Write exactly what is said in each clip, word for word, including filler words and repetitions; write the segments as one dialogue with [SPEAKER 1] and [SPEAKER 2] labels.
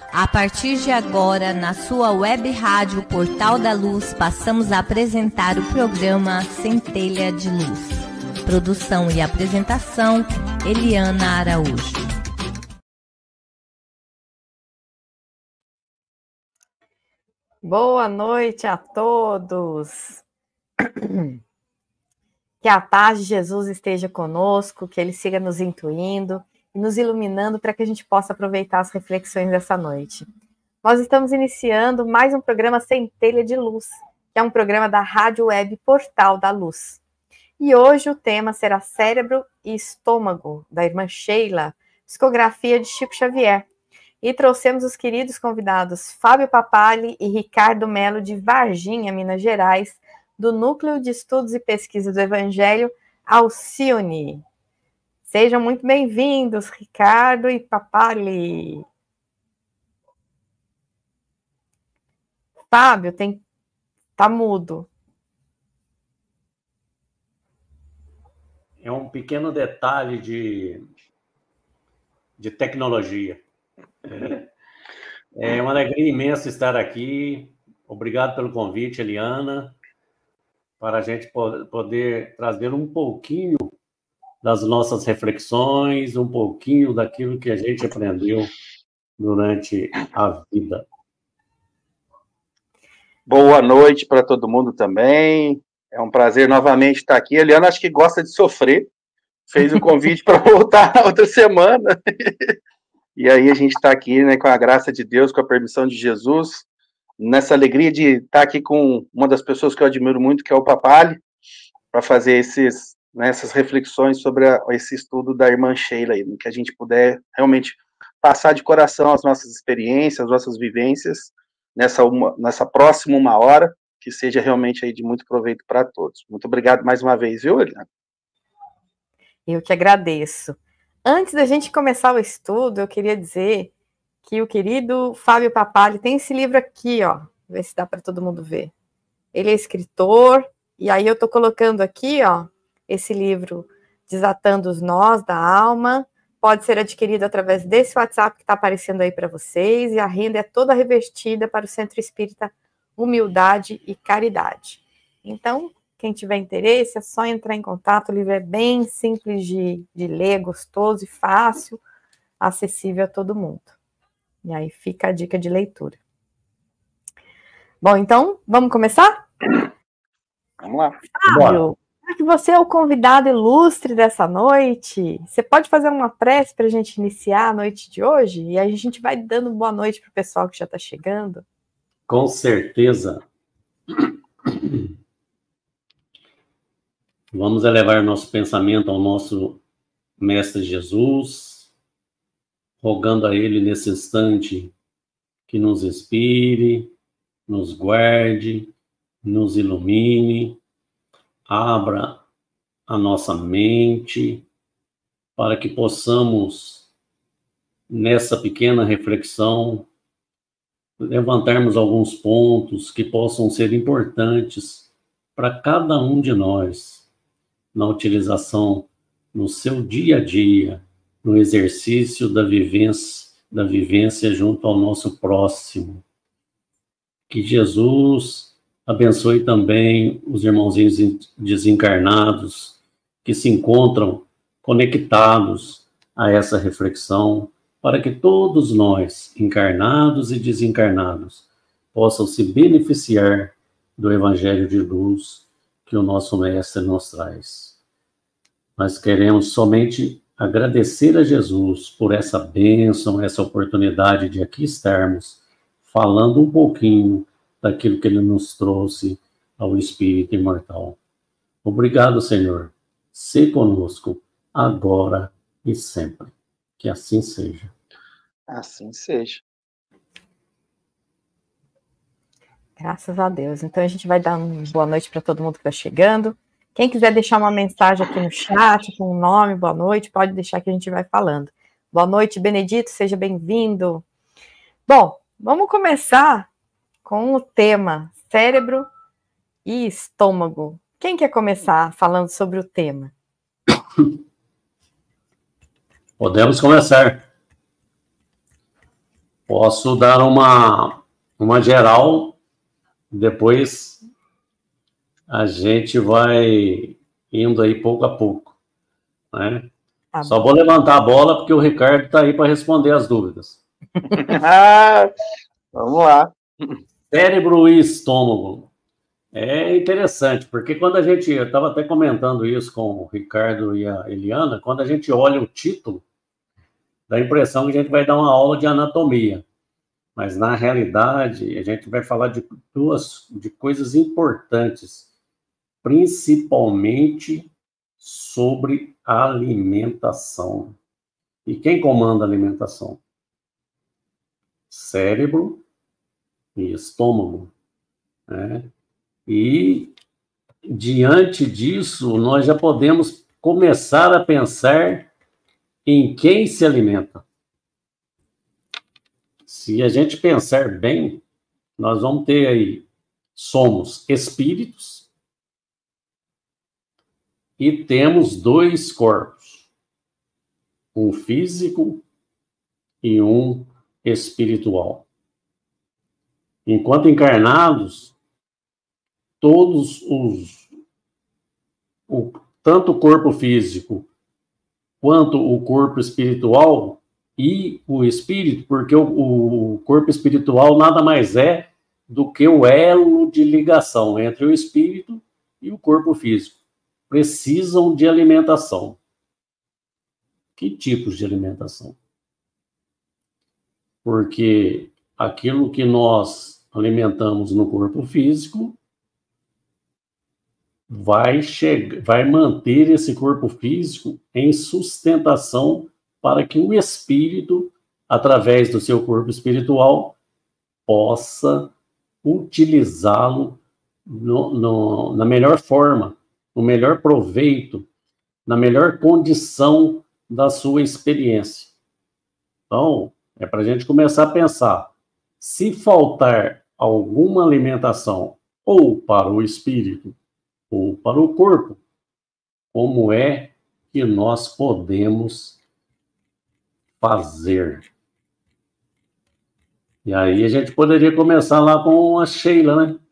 [SPEAKER 1] A partir de agora, na sua web rádio Portal da Luz, passamos a apresentar o programa Centelha de Luz. Produção e apresentação, Eliana Araújo.
[SPEAKER 2] Boa noite a todos. Que a paz de Jesus esteja conosco, que Ele siga nos intuindo e nos iluminando para que a gente possa aproveitar as reflexões dessa noite. Nós estamos iniciando mais um programa Centelha de Luz, que é um programa da Rádio Web Portal da Luz. E hoje o tema será Cérebro e Estômago, da irmã Sheila, psicografia de Chico Xavier. E trouxemos os queridos convidados Fábio Papali e Ricardo Melo, de Varginha, Minas Gerais, do Núcleo de Estudos e Pesquisa do Evangelho, Alcione. Sejam muito bem-vindos, Ricardo e Papali. Fábio, tem... tá mudo.
[SPEAKER 3] É um pequeno detalhe de, de tecnologia. É uma alegria imensa estar aqui. Obrigado pelo convite, Eliana, para a gente poder trazer um pouquinho das nossas reflexões, um pouquinho daquilo que a gente aprendeu durante a vida.
[SPEAKER 4] Boa noite para todo mundo também. É um prazer novamente estar aqui. A Eliana acho que gosta de sofrer. Fez o convite para voltar na outra semana. E aí a gente está aqui, né, com a graça de Deus, com a permissão de Jesus, nessa alegria de estar aqui com uma das pessoas que eu admiro muito, que é o Papali, para fazer esses... nessas reflexões sobre a, esse estudo da irmã Sheila, aí, que a gente puder realmente passar de coração as nossas experiências, as nossas vivências, nessa, uma, nessa próxima uma hora, que seja realmente aí de muito proveito para todos. Muito obrigado mais uma vez, viu, Eliana?
[SPEAKER 2] Eu que agradeço. Antes da gente começar o estudo, eu queria dizer que o querido Fábio Papali tem esse livro aqui, ó, ver se dá para todo mundo ver. Ele é escritor, e aí eu estou colocando aqui, ó, esse livro, Desatando os Nós da Alma, pode ser adquirido através desse WhatsApp que está aparecendo aí para vocês, e a renda é toda revestida para o Centro Espírita Humildade e Caridade. Então, quem tiver interesse, é só entrar em contato, o livro é bem simples de, de ler, gostoso e fácil, acessível a todo mundo. E aí fica a dica de leitura. Bom, então, vamos começar?
[SPEAKER 4] Vamos lá.
[SPEAKER 2] Fábio, já que você é o convidado ilustre dessa noite, você pode fazer uma prece para a gente iniciar a noite de hoje? E aí a gente vai dando boa noite para o pessoal que já está chegando.
[SPEAKER 3] Com certeza. Vamos elevar nosso pensamento ao nosso Mestre Jesus, rogando a Ele nesse instante que nos inspire, nos guarde, nos ilumine, abra a nossa mente para que possamos, nessa pequena reflexão, levantarmos alguns pontos que possam ser importantes para cada um de nós, na utilização no seu dia a dia, no exercício da vivência, da vivência junto ao nosso próximo. Que Jesus abençoe também os irmãozinhos desencarnados que se encontram conectados a essa reflexão, para que todos nós, encarnados e desencarnados, possam se beneficiar do Evangelho de luz que o nosso Mestre nos traz. Nós queremos somente agradecer a Jesus por essa bênção, essa oportunidade de aqui estarmos falando um pouquinho daquilo que Ele nos trouxe ao Espírito Imortal. Obrigado, Senhor. Se conosco, agora e sempre. Que assim seja.
[SPEAKER 4] Assim seja.
[SPEAKER 2] Graças a Deus. Então a gente vai dar uma boa noite para todo mundo que está chegando. Quem quiser deixar uma mensagem aqui no chat, com o um nome, boa noite, pode deixar que a gente vai falando. Boa noite, Benedito, seja bem-vindo. Bom, vamos começar com o tema cérebro e estômago. Quem quer começar falando sobre o tema?
[SPEAKER 3] Podemos começar. Posso dar uma, uma geral, depois a gente vai indo aí pouco a pouco, né? Tá. Só vou levantar a bola porque o Ricardo está aí para responder as dúvidas.
[SPEAKER 4] ah, vamos lá.
[SPEAKER 3] Cérebro e estômago. É interessante, porque quando a gente... Eu estava até comentando isso com o Ricardo e a Eliana, quando a gente olha o título, dá a impressão que a gente vai dar uma aula de anatomia. Mas, na realidade, a gente vai falar de duas de coisas importantes, principalmente sobre alimentação. E quem comanda a alimentação? Cérebro e estômago, né? E, diante disso, nós já podemos começar a pensar em quem se alimenta. Se a gente pensar bem, nós vamos ter aí, somos espíritos e temos dois corpos, um físico e um espiritual. Enquanto encarnados, todos os, o, tanto o corpo físico quanto o corpo espiritual e o espírito, porque o, o corpo espiritual nada mais é do que o elo de ligação entre o espírito e o corpo físico. Precisam de alimentação. Que tipos de alimentação? Porque aquilo que nós alimentamos no corpo físico vai, chegar, vai manter esse corpo físico em sustentação para que o espírito, através do seu corpo espiritual, possa utilizá-lo no, no, na melhor forma, no melhor proveito, na melhor condição da sua experiência. Então, é para a gente começar a pensar, se faltar alguma alimentação ou para o espírito ou para o corpo, como é que nós podemos fazer? E aí a gente poderia começar lá com a Sheila, né?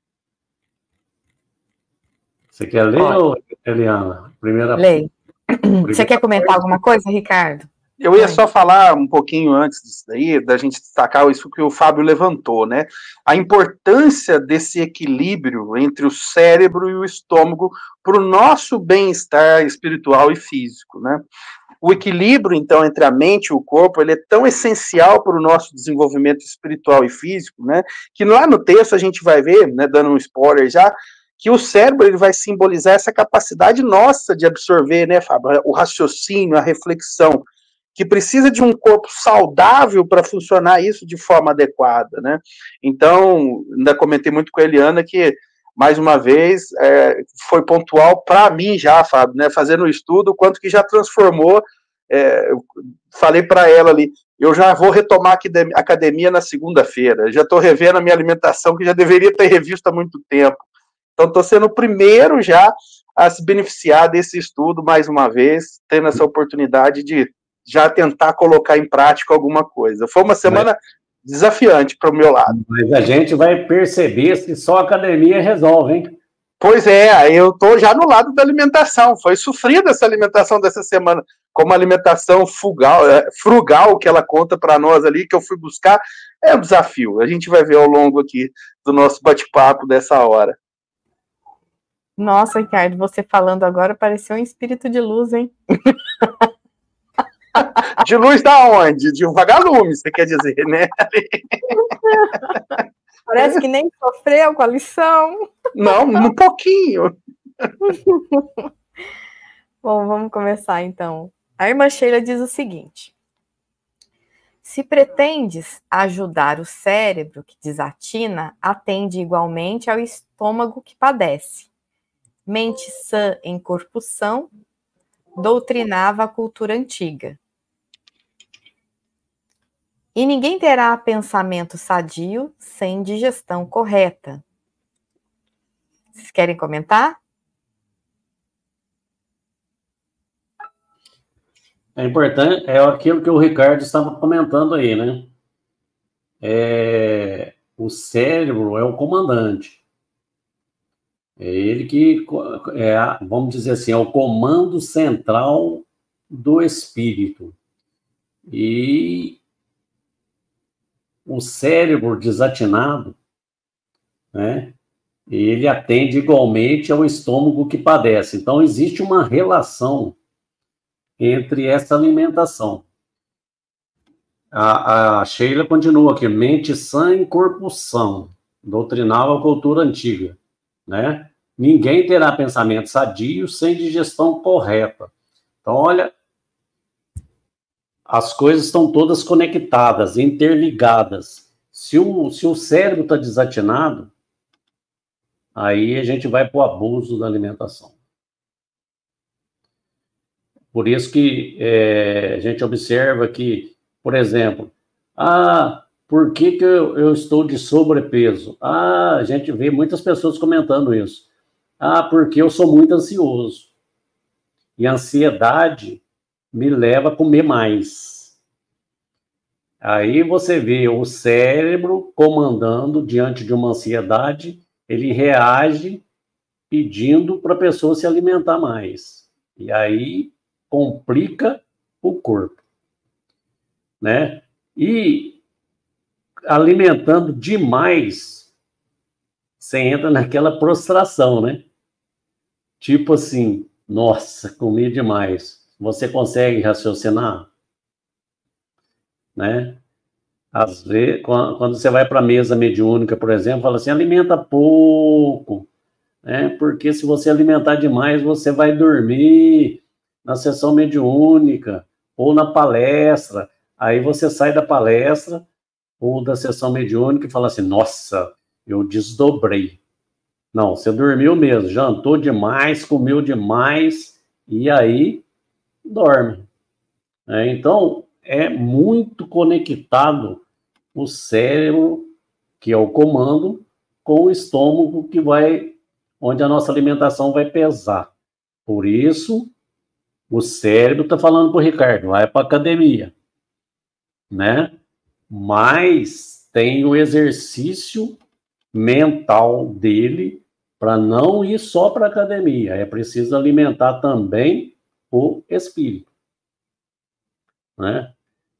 [SPEAKER 3] Você quer ler, ou, Eliana? Primeira...
[SPEAKER 2] Leio. Você quer comentar alguma coisa, Ricardo?
[SPEAKER 4] Eu ia só falar um pouquinho antes disso daí, da gente destacar isso que o Fábio levantou, né? A importância desse equilíbrio entre o cérebro e o estômago para o nosso bem-estar espiritual e físico, né? O equilíbrio, então, entre a mente e o corpo, ele é tão essencial para o nosso desenvolvimento espiritual e físico, né? Que lá no texto a gente vai ver, né, dando um spoiler já, que o cérebro ele vai simbolizar essa capacidade nossa de absorver, né, Fábio? O raciocínio, a reflexão, que precisa de um corpo saudável para funcionar isso de forma adequada, né? Então, ainda comentei muito com a Eliana que, mais uma vez, é, foi pontual para mim já, Fábio, né? Fazendo o estudo, o quanto que já transformou. É, eu falei para ela ali, eu já vou retomar a academia na segunda-feira, já estou revendo a minha alimentação, que já deveria ter revisto há muito tempo. Então, estou sendo o primeiro já a se beneficiar desse estudo, mais uma vez, tendo essa oportunidade de já tentar colocar em prática alguma coisa. Foi uma semana mas, desafiante para o meu lado.
[SPEAKER 3] Mas a gente vai perceber se só a academia resolve, hein?
[SPEAKER 4] Pois é, eu estou já no lado da alimentação. Foi sofrida essa alimentação dessa semana, como alimentação frugal, frugal que ela conta para nós ali, que eu fui buscar. É um desafio. A gente vai ver ao longo aqui do nosso bate-papo dessa hora.
[SPEAKER 2] Nossa, Ricardo, você falando agora pareceu um espírito de luz, hein?
[SPEAKER 4] De luz da onde? De um vagalume, você quer dizer, né?
[SPEAKER 2] Parece que nem sofreu com a lição.
[SPEAKER 4] Não, um pouquinho.
[SPEAKER 2] Bom, vamos começar então. A irmã Sheila diz o seguinte: se pretendes ajudar o cérebro que desatina, atende igualmente ao estômago que padece. Mente sã em corpo são, doutrinava a cultura antiga. E ninguém terá pensamento sadio sem digestão correta. Vocês querem comentar?
[SPEAKER 3] É importante, é aquilo que o Ricardo estava comentando aí, né? é, o cérebro é o comandante. É ele que, é, vamos dizer assim, é o comando central do espírito. E o cérebro desatinado, né, ele atende igualmente ao estômago que padece. Então, existe uma relação entre essa alimentação. A, a Sheila continua aqui, mente sã em corpo são, doutrinal a cultura antiga, né? Ninguém terá pensamento sadio sem digestão correta. Então, olha, as coisas estão todas conectadas, interligadas. Se o, se o cérebro está desatinado, aí a gente vai para o abuso da alimentação. Por isso que é, a gente observa que, por exemplo, ah, por que, que eu, eu estou de sobrepeso? Ah, a gente vê muitas pessoas comentando isso. Ah, porque eu sou muito ansioso. E a ansiedade me leva a comer mais. Aí você vê o cérebro comandando diante de uma ansiedade, ele reage pedindo para a pessoa se alimentar mais. E aí complica o corpo, né? E alimentando demais, você entra naquela prostração, né? Tipo assim, nossa, comi demais. Você consegue raciocinar? Né? Às vezes, quando você vai para a mesa mediúnica, por exemplo, fala assim, alimenta pouco, né? Porque se você alimentar demais, você vai dormir na sessão mediúnica ou na palestra. Aí você sai da palestra ou da sessão mediúnica e fala assim, nossa, eu desdobrei. Não, você dormiu mesmo, jantou demais, comeu demais, e aí dorme. É, então, é muito conectado o cérebro, que é o comando, com o estômago, que vai, onde a nossa alimentação vai pesar. Por isso, o cérebro está falando para o Ricardo, vai para a academia, né? Mas tem o exercício mental dele para não ir só para a academia. É preciso alimentar também o espírito, né?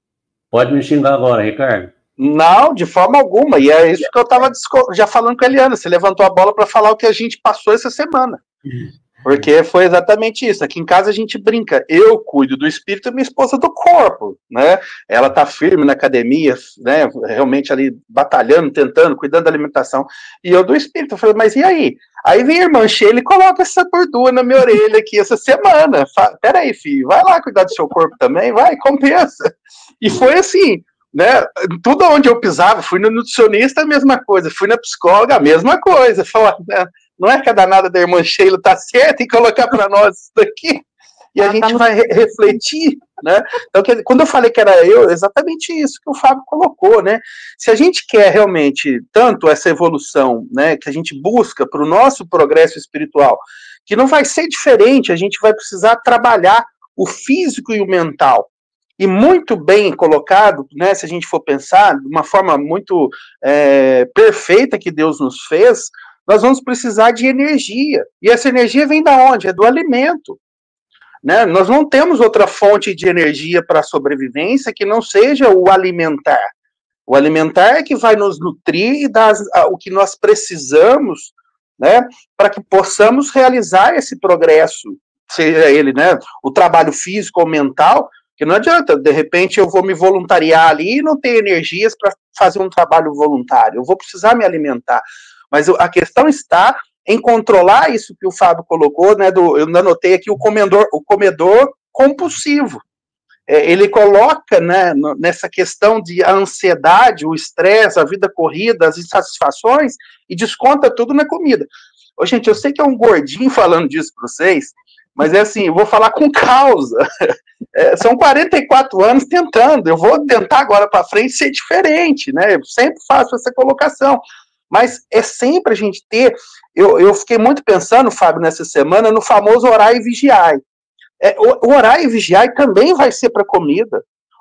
[SPEAKER 3] Pode me xingar agora, Ricardo?
[SPEAKER 4] Não, de forma alguma. E é isso que eu estava já falando com a Eliana. Você levantou a bola para falar o que a gente passou essa semana. Porque foi exatamente isso. Aqui em casa a gente brinca. Eu cuido do espírito e minha esposa do corpo, né? Ela tá firme na academia, né? Realmente ali batalhando, tentando, cuidando da alimentação. E eu do espírito. Eu falei, mas e aí? Aí vem a irmã Sheila e coloca essa gordura na minha orelha aqui essa semana. Fala, peraí, filho, vai lá cuidar do seu corpo também, vai, compensa. E foi assim, né? Tudo onde eu pisava, fui no nutricionista, a mesma coisa. Fui na psicóloga, a mesma coisa. Falar, né? Não é que a danada da irmã Sheila tá certa e colocar para nós isso daqui, e a ah, gente tá no... vai re refletir, né? Então, que, quando eu falei que era eu, exatamente isso que o Fábio colocou, né? Se a gente quer realmente tanto essa evolução, né, que a gente busca para o nosso progresso espiritual, que não vai ser diferente, a gente vai precisar trabalhar o físico e o mental. E muito bem colocado, né, se a gente for pensar, de uma forma muito é, perfeita que Deus nos fez, nós vamos precisar de energia. E essa energia vem da onde? É do alimento. Né? Nós não temos outra fonte de energia para a sobrevivência que não seja o alimentar. O alimentar é que vai nos nutrir e dar o que nós precisamos, né, para que possamos realizar esse progresso, seja ele, né, o trabalho físico ou mental, que não adianta, de repente eu vou me voluntariar ali e não ter energias para fazer um trabalho voluntário. Eu vou precisar me alimentar. Mas a questão está em controlar isso que o Fábio colocou, né? Do, eu anotei aqui o comedor, o comedor compulsivo. É, ele coloca, né, nessa questão de a ansiedade, o estresse, a vida corrida, as insatisfações, e desconta tudo na comida. Ô, gente, eu sei que é um gordinho falando disso para vocês, mas é assim, eu vou falar com causa. É, são quarenta e quatro anos tentando, eu vou tentar agora para frente ser diferente, né? Eu sempre faço essa colocação. Mas é sempre a gente ter, eu, eu fiquei muito pensando, Fábio, nessa semana, no famoso orar e vigiar. É, o, o orar e vigiar também vai ser para comida.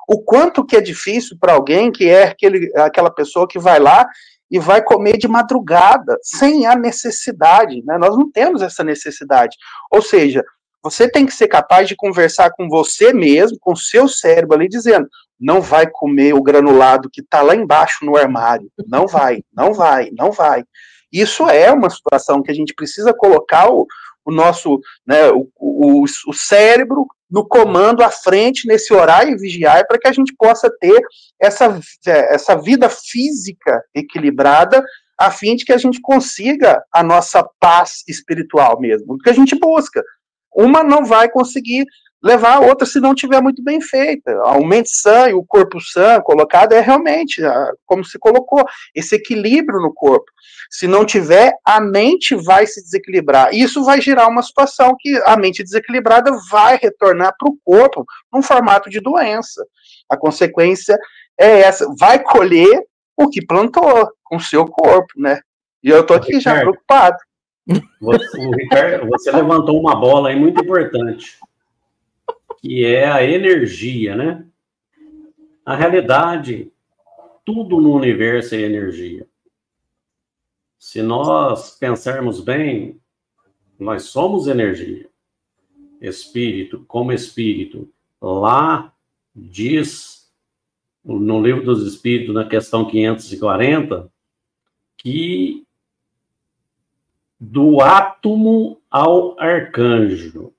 [SPEAKER 4] o quanto que é difícil para alguém que é aquele, aquela pessoa que vai lá e vai comer de madrugada, sem a necessidade, né? Nós não temos essa necessidade. Ou seja, você tem que ser capaz de conversar com você mesmo, com o seu cérebro ali, dizendo, não vai comer o granulado que está lá embaixo no armário. Não vai, não vai, não vai. Isso é uma situação que a gente precisa colocar o, o nosso, né, o, o, o cérebro no comando à frente, nesse orar e vigiar, para que a gente possa ter essa, essa vida física equilibrada, a fim de que a gente consiga a nossa paz espiritual mesmo, o que a gente busca. Uma não vai conseguir levar a outra se não tiver muito bem feita. A mente sã e o corpo sã colocado é realmente, como se colocou, esse equilíbrio no corpo. Se não tiver, a mente vai se desequilibrar. Isso vai gerar uma situação que a mente desequilibrada vai retornar para o corpo num formato de doença. A consequência é essa. Vai colher o que plantou com o seu corpo, né? E eu estou aqui Ricardo, já preocupado.
[SPEAKER 3] Você, o Ricardo, você levantou uma bola aí muito importante, que é a energia, né? Na realidade, tudo no universo é energia. Se nós pensarmos bem, nós somos energia. Espírito, como espírito. Lá diz, no Livro dos Espíritos, na questão quinhentos e quarenta, que do átomo ao arcanjo,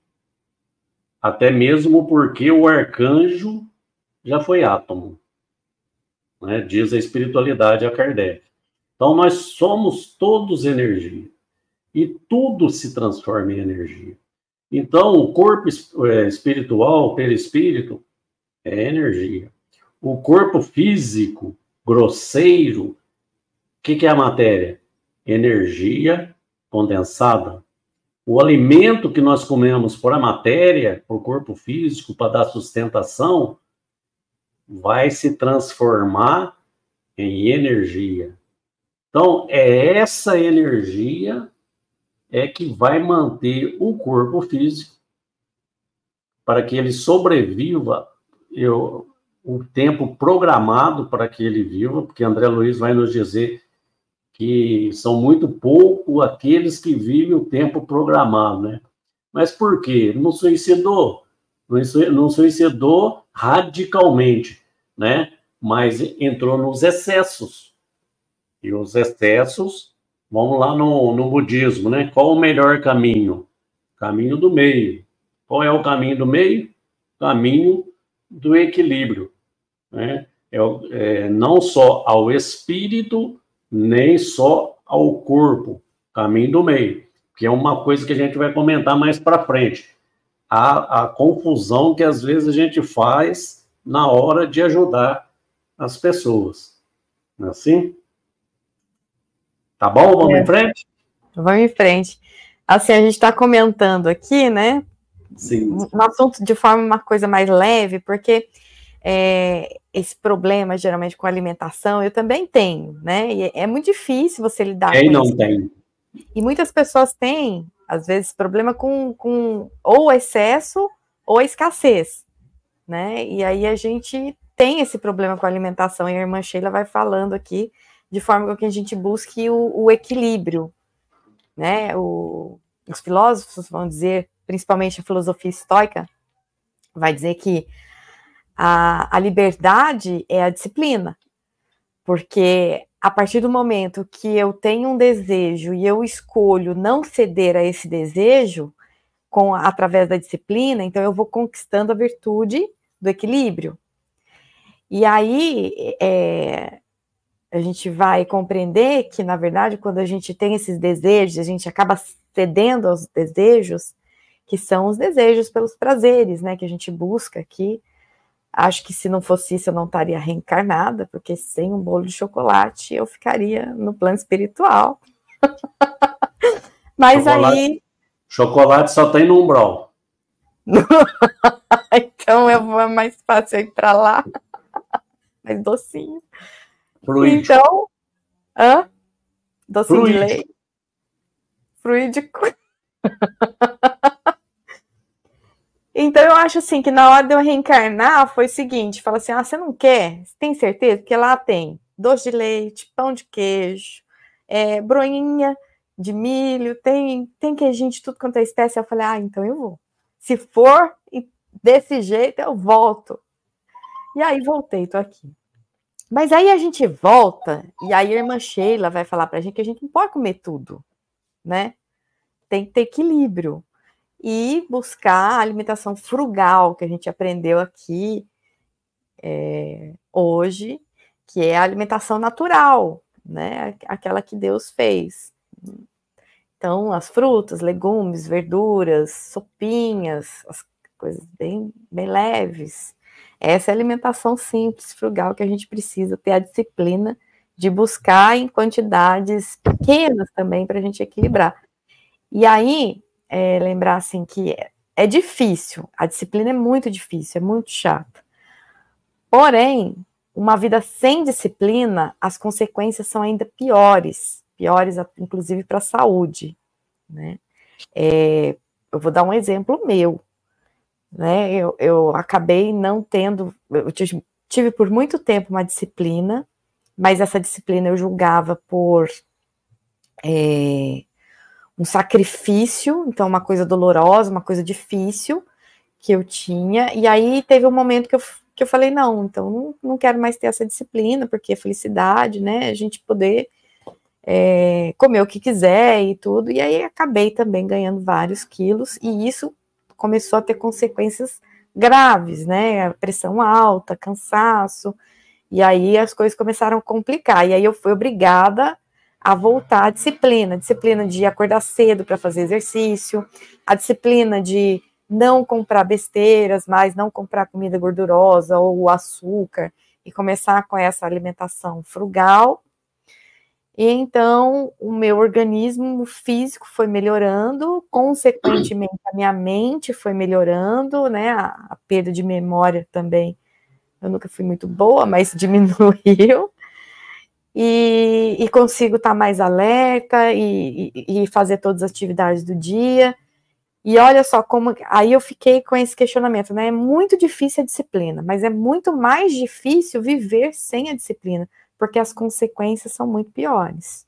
[SPEAKER 3] até mesmo porque o arcanjo já foi átomo, né? Diz a espiritualidade a Kardec. Então, nós somos todos energia. E tudo se transforma em energia. Então, o corpo espiritual, o perispírito, é energia. O corpo físico, grosseiro, o que, que é a matéria? Energia condensada. O alimento que nós comemos por a matéria, por corpo físico, para dar sustentação, vai se transformar em energia. Então, é essa energia é que vai manter o corpo físico para que ele sobreviva eu, o tempo programado para que ele viva, porque André Luiz vai nos dizer que são muito pouco aqueles que vivem o tempo programado, né? Mas por quê? Não suicidou, não suicidou radicalmente, né? Mas entrou nos excessos. E os excessos, vamos lá no, no budismo, né? Qual o melhor caminho? Caminho do meio. Qual é o caminho do meio? Caminho do equilíbrio, né? É, é, não só ao espírito, nem só ao corpo. Caminho do meio. Que é uma coisa que a gente vai comentar mais para frente. A, a confusão que às vezes a gente faz na hora de ajudar as pessoas. Não é assim? Tá bom? Vamos é. em frente?
[SPEAKER 2] Vamos em frente. Assim, a gente está comentando aqui, né?
[SPEAKER 3] Sim.
[SPEAKER 2] Um assunto de forma, uma coisa mais leve, porque é, esse problema, geralmente, com alimentação, eu também tenho, né? E é muito difícil você lidar
[SPEAKER 3] Quem
[SPEAKER 2] com
[SPEAKER 3] não
[SPEAKER 2] isso.
[SPEAKER 3] tem?
[SPEAKER 2] E muitas pessoas têm, às vezes, problema com, com ou excesso ou escassez, né? E aí a gente tem esse problema com a alimentação, e a irmã Sheila vai falando aqui, de forma que a gente busque o, o equilíbrio, né? O, os filósofos vão dizer, principalmente a filosofia estoica, vai dizer que a, a liberdade é a disciplina, porque a partir do momento que eu tenho um desejo e eu escolho não ceder a esse desejo, com, através da disciplina, então eu vou conquistando a virtude do equilíbrio. E aí, é, a gente vai compreender que, na verdade, quando a gente tem esses desejos, a gente acaba cedendo aos desejos, que são os desejos pelos prazeres, né, que a gente busca aqui. Acho que se não fosse isso, eu não estaria reencarnada, porque sem um bolo de chocolate, eu ficaria no plano espiritual. Mas chocolate, aí...
[SPEAKER 3] Chocolate só tem no umbral.
[SPEAKER 2] Então, eu vou mais fácil ir para lá. Mais docinho.
[SPEAKER 3] Fluídico.
[SPEAKER 2] Então, hã? Docinho
[SPEAKER 3] Fluídico.
[SPEAKER 2] de leite. Fluídico. Então eu acho assim que na hora de eu reencarnar foi o seguinte, fala assim, ah, você não quer? Você tem certeza? Porque lá tem doce de leite, pão de queijo, é, broinha de milho, tem, tem queijinho de tudo quanto é espécie. Eu falei, ah, então eu vou. Se for desse jeito, eu volto. E aí voltei, tô aqui. Mas aí a gente volta, e aí a irmã Sheila vai falar pra gente que a gente não pode comer tudo, né? Tem que ter equilíbrio. E buscar a alimentação frugal, que a gente aprendeu aqui é, hoje, que é a alimentação natural, né? Aquela que Deus fez. Então, as frutas, legumes, verduras, sopinhas, as coisas bem, bem leves. Essa é a alimentação simples, frugal, que a gente precisa ter a disciplina de buscar em quantidades pequenas também para a gente equilibrar. E aí, é, lembrar assim que é, é difícil, a disciplina é muito difícil, é muito chata. Porém, uma vida sem disciplina, as consequências são ainda piores, piores inclusive para a saúde, né? É, eu vou dar um exemplo meu. Né, eu, eu acabei não tendo, eu tive por muito tempo uma disciplina, mas essa disciplina eu julgava por é, um sacrifício, então uma coisa dolorosa, uma coisa difícil que eu tinha, e aí teve um momento que eu, que eu falei, não, então não, não quero mais ter essa disciplina, porque é felicidade, né, a gente poder é, comer o que quiser e tudo, e aí acabei também ganhando vários quilos, e isso começou a ter consequências graves, né, pressão alta, cansaço, e aí as coisas começaram a complicar, e aí eu fui obrigada a voltar à disciplina, a disciplina de acordar cedo para fazer exercício, a disciplina de não comprar besteiras, mas não comprar comida gordurosa ou açúcar, e começar com essa alimentação frugal. E então, o meu organismo físico foi melhorando, consequentemente, a minha mente foi melhorando, né, a, a perda de memória também, eu nunca fui muito boa, mas diminuiu, e, e consigo estar mais alerta e, e, e fazer todas as atividades do dia, e olha só como, aí eu fiquei com esse questionamento, né, é muito difícil a disciplina, mas é muito mais difícil viver sem a disciplina, porque as consequências são muito piores.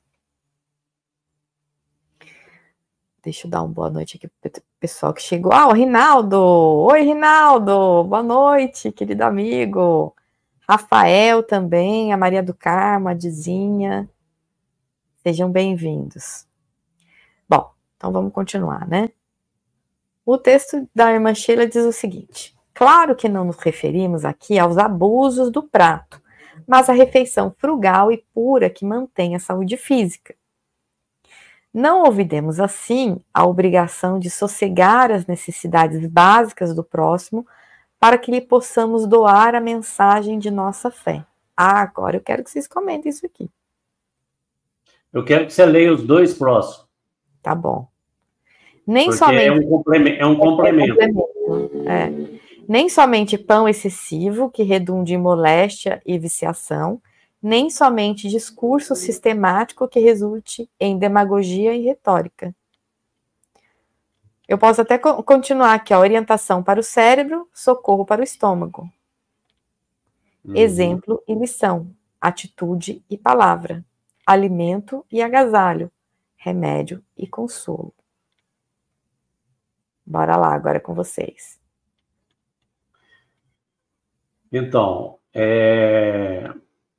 [SPEAKER 2] Deixa eu dar uma boa noite aqui para o pessoal que chegou. Ah, o Rinaldo! Oi, Rinaldo! Boa noite, querido amigo. Rafael também, a Maria do Carmo, a Dizinha. Sejam bem-vindos. Bom, então vamos continuar, né? O texto da irmã Sheila diz o seguinte: claro que não nos referimos aqui aos abusos do prato, mas a refeição frugal e pura que mantém a saúde física. Não olvidemos, assim, a obrigação de sossegar as necessidades básicas do próximo para que lhe possamos doar a mensagem de nossa fé. Ah, agora eu quero que vocês comentem isso aqui.
[SPEAKER 3] Eu quero que você leia os dois próximos.
[SPEAKER 2] Tá bom. Nem
[SPEAKER 3] Porque
[SPEAKER 2] somente...
[SPEAKER 3] é um complemento. É um complemento.
[SPEAKER 2] É um complemento. É. Nem somente pão excessivo, que redunde em moléstia e viciação, nem somente discurso sistemático que resulte em demagogia e retórica. Eu posso até co- continuar aqui, a orientação para o cérebro, socorro para o estômago. Uhum. Exemplo e lição, atitude e palavra, alimento e agasalho, remédio e consolo. Bora lá, agora é com vocês.
[SPEAKER 3] Então, é...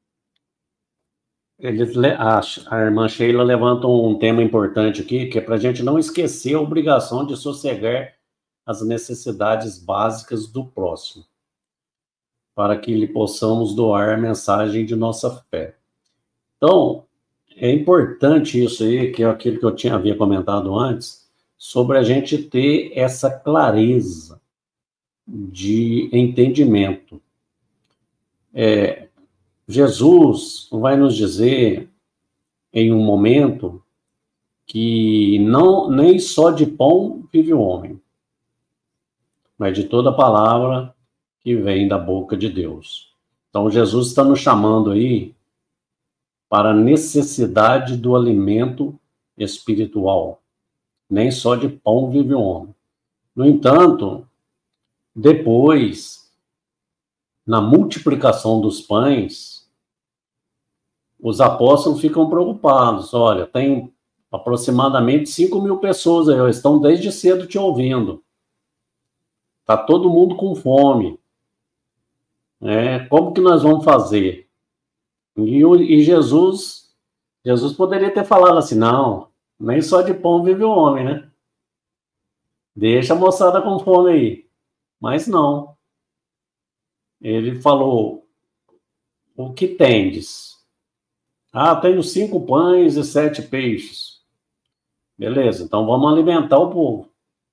[SPEAKER 3] Eles, a, a irmã Sheila levanta um tema importante aqui, que é para a gente não esquecer a obrigação de sossegar as necessidades básicas do próximo, para que lhe possamos doar a mensagem de nossa fé. Então, é importante isso aí, que é aquilo que eu tinha, havia comentado antes, sobre a gente ter essa clareza de entendimento. É, Jesus vai nos dizer, em um momento, que não, nem só de pão vive o homem, mas de toda palavra que vem da boca de Deus. Então, Jesus está nos chamando aí para a necessidade do alimento espiritual. Nem só de pão vive o homem. No entanto, Depois, na multiplicação dos pães, os apóstolos ficam preocupados. Olha, tem aproximadamente cinco mil pessoas aí, estão desde cedo te ouvindo. Está todo mundo com fome. É, como que nós vamos fazer? E, e Jesus, Jesus poderia ter falado assim, não, nem só de pão vive o homem, né? Deixa a moçada com fome aí. Mas não. Ele falou, o que tendes? Ah, tenho cinco pães e sete peixes. Beleza, então vamos alimentar o povo.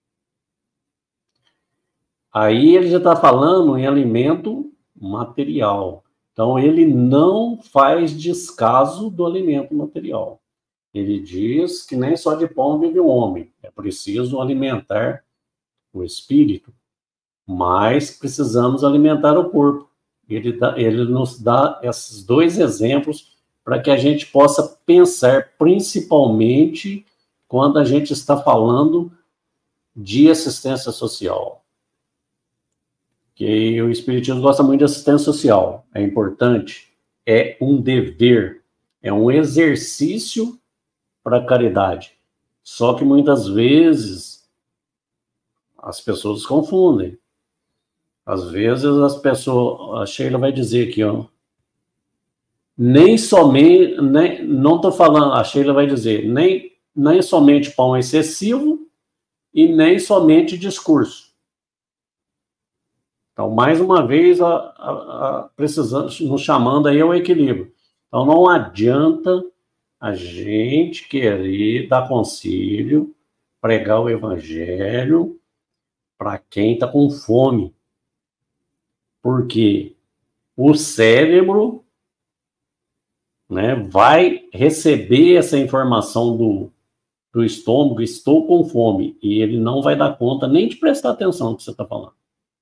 [SPEAKER 3] Aí ele já está falando em alimento material. Então ele não faz descaso do alimento material. Ele diz que nem só de pão vive o homem. É preciso alimentar o espírito, mas precisamos alimentar o corpo. Ele, dá, ele nos dá esses dois exemplos para que a gente possa pensar, principalmente quando a gente está falando de assistência social. Que o Espiritismo gosta muito de assistência social. É importante, é um dever, é um exercício para a caridade. Só que muitas vezes as pessoas confundem. Às vezes as pessoas, a Sheila vai dizer aqui, ó, nem somente, nem, não estou falando, a Sheila vai dizer, nem, nem somente pão excessivo e nem somente discurso. Então, mais uma vez, a, a, a, precisamos, nos chamando aí ao equilíbrio. Então, não adianta a gente querer dar conselho, pregar o evangelho para quem está com fome. Porque o cérebro, né, vai receber essa informação do, do estômago, estou com fome, e ele não vai dar conta nem de prestar atenção no que você está falando.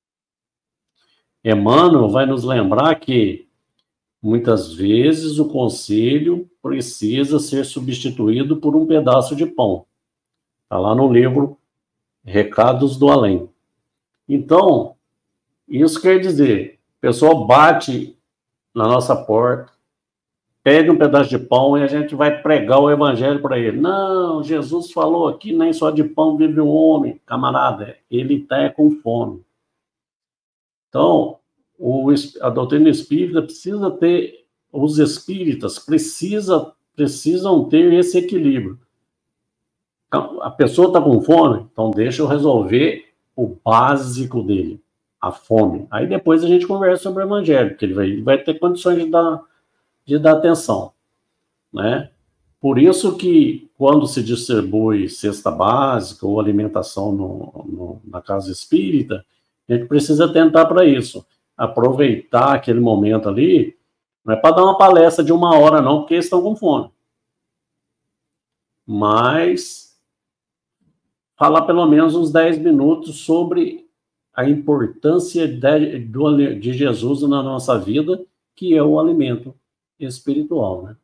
[SPEAKER 3] Emmanuel vai nos lembrar que muitas vezes o conselho precisa ser substituído por um pedaço de pão. Está lá no livro Recados do Além. Então, isso quer dizer, a pessoa bate na nossa porta, pede um pedaço de pão e a gente vai pregar o evangelho para ele. Não, Jesus falou aqui, nem só de pão vive o homem. Camarada, ele está com fome. Então, o, a doutrina espírita precisa ter, os espíritas precisa, precisam ter esse equilíbrio. A pessoa está com fome, então deixa eu resolver o básico dele, a fome. Aí depois a gente conversa sobre o evangelho, porque ele vai, ele vai ter condições de dar, de dar atenção, né? Por isso que quando se distribui cesta básica ou alimentação no, no, na casa espírita, a gente precisa tentar para isso. Aproveitar aquele momento ali, não é para dar uma palestra de uma hora não, porque eles estão com fome. Mas falar pelo menos uns dez minutos sobre a importância de, de Jesus na nossa vida, que é o alimento espiritual, né?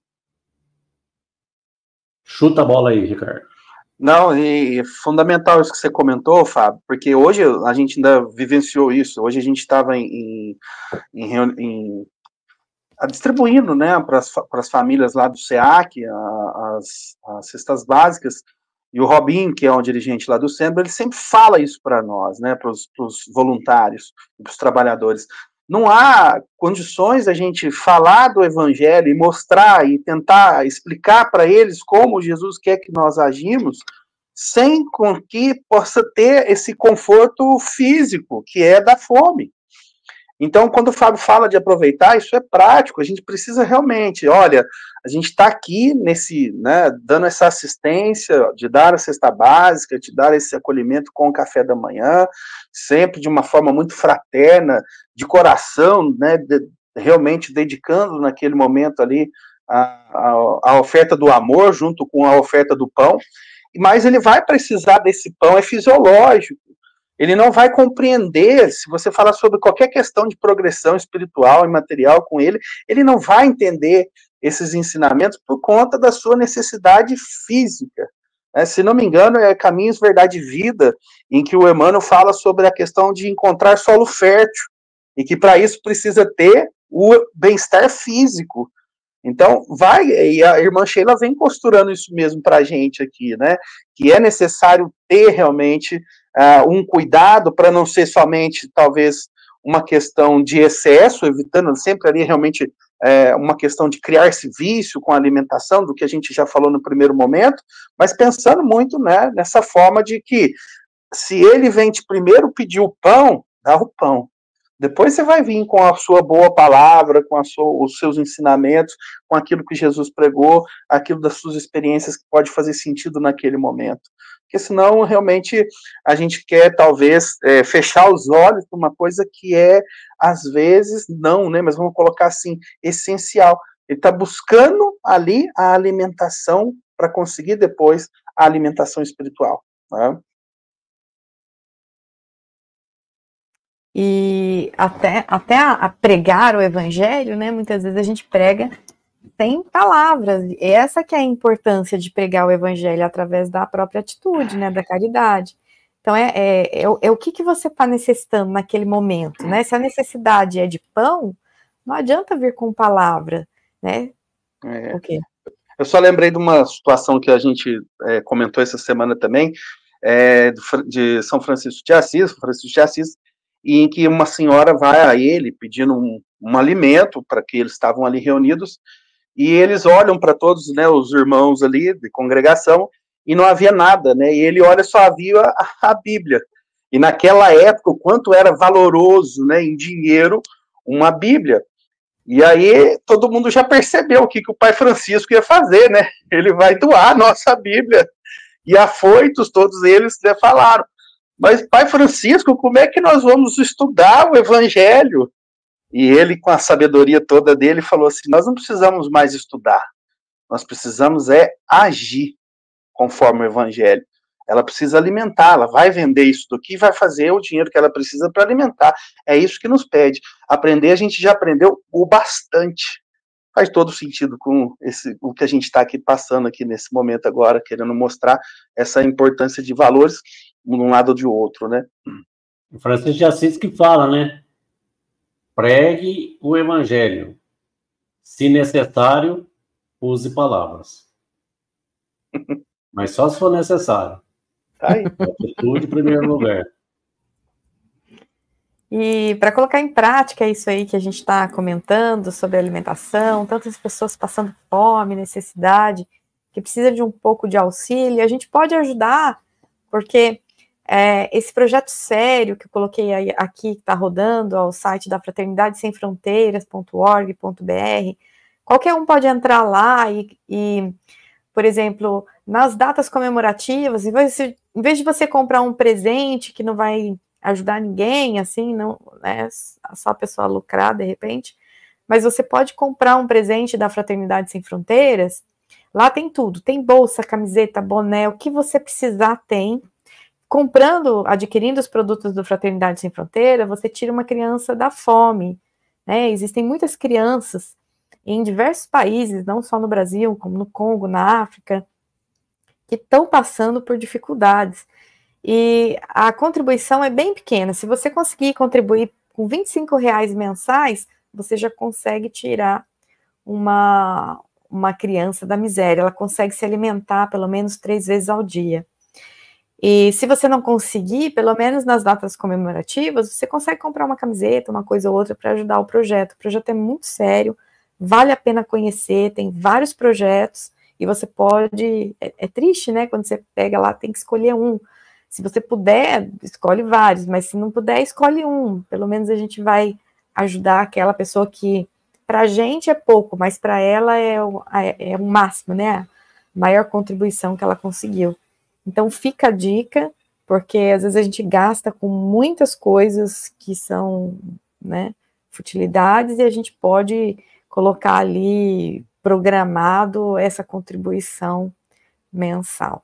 [SPEAKER 3] Chuta a bola aí, Ricardo.
[SPEAKER 4] Não, e é fundamental isso que você comentou, Fábio, porque hoje a gente ainda vivenciou isso. Hoje a gente estava em, em, em, em distribuindo, né, para as famílias lá do SEAC, a, as, as cestas básicas, e o Robinho, que é um dirigente lá do centro, ele sempre fala isso para nós, né, para os voluntários, para os trabalhadores. Não há condições da gente falar do evangelho e mostrar e tentar explicar para eles como Jesus quer que nós agimos, sem com que possa ter esse conforto físico, que é da fome. Então, quando o Fábio fala de aproveitar, isso é prático, a gente precisa realmente, olha, a gente está aqui nesse, né, dando essa assistência, de dar a cesta básica, de dar esse acolhimento com o café da manhã, sempre de uma forma muito fraterna, de coração, né, de, realmente dedicando naquele momento ali a, a, a oferta do amor junto com a oferta do pão, mas ele vai precisar desse pão, é fisiológico. Ele não vai compreender, se você falar sobre qualquer questão de progressão espiritual e material com ele, ele não vai entender esses ensinamentos por conta da sua necessidade física. É, se não me engano, é Caminhos, Verdade e Vida, em que o Emmanuel fala sobre a questão de encontrar solo fértil, e que para isso precisa ter o bem-estar físico. Então, vai, e a irmã Sheila vem costurando isso mesmo para a gente aqui, né? Que é necessário ter realmente uh, um cuidado para não ser somente, talvez, uma questão de excesso, evitando sempre ali realmente é, uma questão de criar esse vício com a alimentação, do que a gente já falou no primeiro momento, mas pensando muito, né, nessa forma de que se ele vem te primeiro pedir o pão, dá o pão. Depois você vai vir com a sua boa palavra, com a sua, os seus ensinamentos, com aquilo que Jesus pregou, aquilo das suas experiências que pode fazer sentido naquele momento. Porque senão, realmente, a gente quer, talvez, é, fechar os olhos para uma coisa que é, às vezes, não, né? Mas vamos colocar assim, essencial. Ele está buscando ali a alimentação para conseguir depois a alimentação espiritual, né?
[SPEAKER 2] E até, até a, a pregar o evangelho, né? Muitas vezes a gente prega sem palavras. E essa que é a importância de pregar o evangelho através da própria atitude, né? Da caridade. Então, é, é, é, é o que, que você está necessitando naquele momento, né? Se a necessidade é de pão, não adianta vir com palavra, né?
[SPEAKER 4] É.
[SPEAKER 2] O quê?
[SPEAKER 4] Eu só lembrei de uma situação que a gente é, comentou essa semana também, é, de São Francisco de Assis, Francisco de Assis, em que uma senhora vai a ele pedindo um, um alimento para que eles estavam ali reunidos, e eles olham para todos, né, os irmãos ali de congregação, e não havia nada, né, e ele olha, só havia a, a Bíblia, e naquela época, o quanto era valoroso, né, em dinheiro, uma Bíblia, e aí todo mundo já percebeu o que, que o pai Francisco ia fazer, né, ele vai doar a nossa Bíblia, e afoitos, todos eles, né, falaram, mas, pai Francisco, como é que nós vamos estudar o evangelho? E ele, com a sabedoria toda dele, falou assim, nós não precisamos mais estudar, nós precisamos é agir conforme o evangelho. Ela precisa alimentar, ela vai vender isso daqui e vai fazer o dinheiro que ela precisa para alimentar. É isso que nos pede. Aprender, a gente já aprendeu o bastante. Faz todo sentido com esse, o que a gente está aqui passando aqui nesse momento agora, querendo mostrar essa importância de valores de um lado ou de outro, né?
[SPEAKER 3] O Francisco de Assis que fala, né? Pregue o evangelho. Se necessário, use palavras. Mas só se for necessário.
[SPEAKER 4] Tá aí.
[SPEAKER 3] Atitude em primeiro lugar.
[SPEAKER 2] E para colocar em prática isso aí que a gente está comentando sobre alimentação, tantas pessoas passando fome, necessidade, que precisa de um pouco de auxílio, a gente pode ajudar, porque é, esse projeto sério que eu coloquei aí, aqui, que está rodando, ao site da fraternidade sem fronteiras ponto org ponto br, qualquer um pode entrar lá e, e, por exemplo, nas datas comemorativas, em vez, de, em vez de você comprar um presente que não vai ajudar ninguém, assim, não, né, só a pessoa lucrar de repente, mas você pode comprar um presente da Fraternidade Sem Fronteiras, lá tem tudo, tem bolsa, camiseta, boné, o que você precisar tem. Comprando, adquirindo os produtos do Fraternidade Sem Fronteira, você tira uma criança da fome, né? Existem muitas crianças em diversos países, não só no Brasil, como no Congo, na África, que estão passando por dificuldades. E a contribuição é bem pequena. Se você conseguir contribuir com vinte e cinco reais mensais, você já consegue tirar uma, uma criança da miséria. Ela consegue se alimentar pelo menos três vezes ao dia. E se você não conseguir, pelo menos nas datas comemorativas, você consegue comprar uma camiseta, uma coisa ou outra para ajudar o projeto. O projeto é muito sério, vale a pena conhecer, tem vários projetos, e você pode... É, é triste, né? Quando você pega lá, tem que escolher um. Se você puder, escolhe vários, mas se não puder, escolhe um. Pelo menos a gente vai ajudar aquela pessoa que, para a gente é pouco, mas para ela é o, é, é o máximo, né? A maior contribuição que ela conseguiu. Então fica a dica, porque às vezes a gente gasta com muitas coisas que são, né, futilidades, e a gente pode colocar ali programado essa contribuição mensal.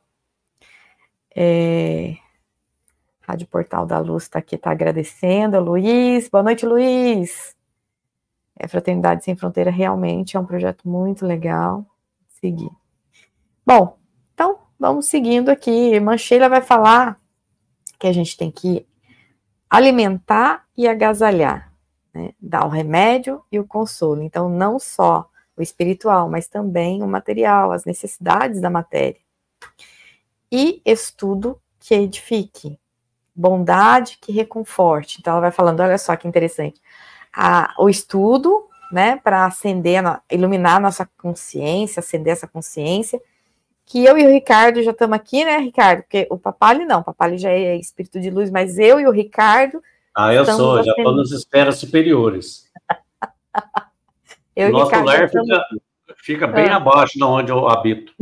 [SPEAKER 2] É... Rádio Portal da Luz está aqui, está agradecendo, Luiz, boa noite, Luiz. É, Fraternidade Sem Fronteira realmente é um projeto muito legal, seguir. Bom, então vamos seguindo aqui. Irmã Sheila vai falar que a gente tem que alimentar e agasalhar, né? Dar o remédio e o consolo. Então, não só o espiritual, mas também o material, as necessidades da matéria. E estudo que edifique, bondade que reconforte. Então, ela vai falando, olha só que interessante, a, o estudo, né, para acender, iluminar a nossa consciência, acender essa consciência, que eu e o Ricardo já estamos aqui, né, Ricardo? Porque o Papali não, o Papali já é espírito de luz, mas eu e o Ricardo...
[SPEAKER 3] Ah, eu sou, já estou nas esferas superiores.
[SPEAKER 2] eu
[SPEAKER 3] o nosso lar
[SPEAKER 2] estamos...
[SPEAKER 3] fica, fica bem ah. abaixo de onde eu habito.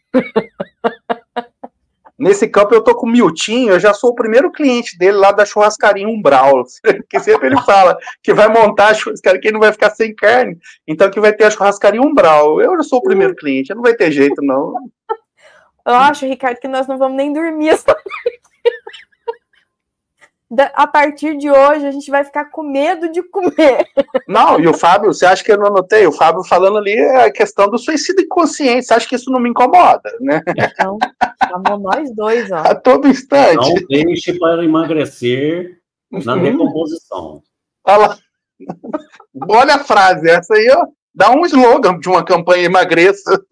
[SPEAKER 4] Nesse campo eu tô com o Miltinho, eu já sou o primeiro cliente dele lá da churrascaria Umbral, que sempre ele fala que vai montar a churrascaria, que não vai ficar sem carne, então que vai ter a churrascaria Umbral. Eu já sou o primeiro cliente, não vai ter jeito, não.
[SPEAKER 2] Eu acho, Ricardo, que nós não vamos nem dormir essa noite. A partir de hoje, a gente vai ficar com medo de comer.
[SPEAKER 4] Não, e o Fábio, você acha que eu não anotei? O Fábio falando ali é a questão do suicídio inconsciente. Você acha que isso não me incomoda, né?
[SPEAKER 2] Então, chamou nós dois, ó.
[SPEAKER 4] A todo instante.
[SPEAKER 3] Não deixe para emagrecer na decomposição.
[SPEAKER 4] Olha lá. Olha a frase, essa aí, ó. Dá um slogan de uma campanha emagreça.